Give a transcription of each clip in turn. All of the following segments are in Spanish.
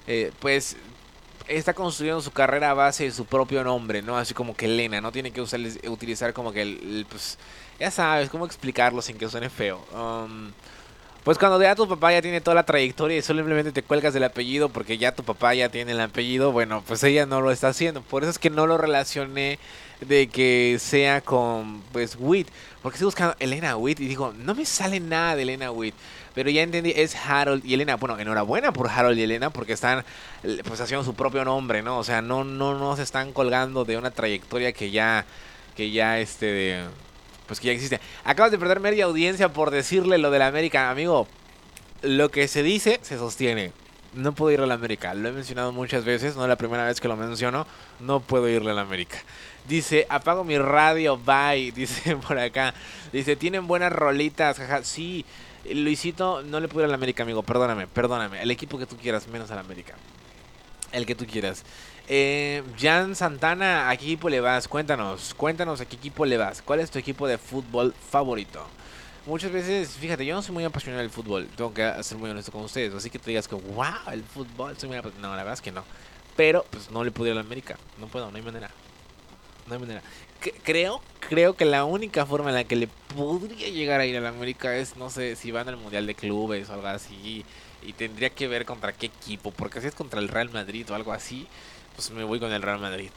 pues está construyendo su carrera a base de su propio nombre, ¿no? Así como que Elena, no tiene que utilizar como que pues, ya sabes, cómo explicarlo sin que suene feo. Pues cuando ya tu papá ya tiene toda la trayectoria y simplemente te cuelgas del apellido porque ya tu papá ya tiene el apellido, bueno, pues ella no lo está haciendo. Por eso es que no lo relacioné de que sea con, pues, Witt. Porque estoy buscando Elena Witt y digo, no me sale nada de Elena Witt. Pero ya entendí, es Harold y Elena. Bueno, enhorabuena por Harold y Elena porque están, pues, haciendo su propio nombre, ¿no? O sea, no se están colgando de una trayectoria que ya, pues que ya existe. Acabas de perder media audiencia por decirle lo de la América. Amigo, lo que se dice se sostiene. No puedo ir a la América. Lo he mencionado muchas veces. No es la primera vez que lo menciono. No puedo irle a la América. Dice, apago mi radio, bye. Dice por acá. Dice, tienen buenas rolitas. Jaja. Sí, Luisito, no le puedo ir a la América, amigo. Perdóname, perdóname. El equipo que tú quieras, menos a la América. El que tú quieras. Jan Santana, ¿a qué equipo le vas? Cuéntanos a qué equipo le vas. ¿Cuál es tu equipo de fútbol favorito? Muchas veces, fíjate, yo no soy muy apasionado del fútbol. Tengo que ser muy honesto con ustedes. Así que te digas que, wow, el fútbol, soy muy apasionado. No, la verdad es que no. Pero, pues no le puedo ir a la América. No puedo, no hay manera. No hay manera. Creo que la única forma en la que le podría llegar a ir a la América es, no sé, si van al Mundial de Clubes o algo así. Y tendría que ver contra qué equipo. Porque si es contra el Real Madrid o algo así, pues me voy con el Real Madrid.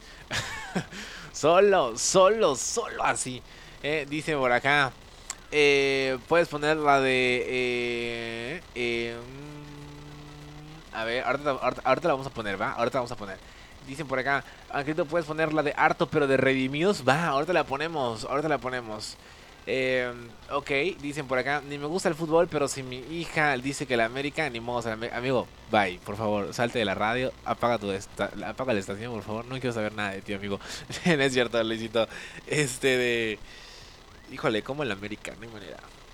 Solo así. Dice por acá. Puedes poner la de... a ver, ahorita la vamos a poner, ¿va? Ahorita la vamos a poner. Dicen por acá, Angelito, puedes poner la de harto pero de redimidos. Va, ahorita la ponemos, ahorita la ponemos. Eh, ok, dicen por acá, ni me gusta el fútbol, pero si mi hija dice que la América, ni modo, amigo, bye, por favor, salte de la radio, apaga la estación, por favor, no quiero saber nada de ti, amigo. No es cierto, Luisito. Híjole, como el América, no hay manera.